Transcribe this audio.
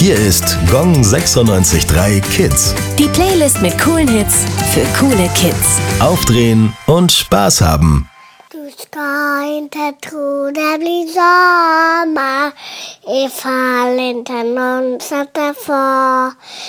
Hier ist Gong 96.3 Kids. Die Playlist mit coolen Hits für coole Kids. Aufdrehen und Spaß haben. Du ska inte tro det blir sommar ifall inte någon sätter far.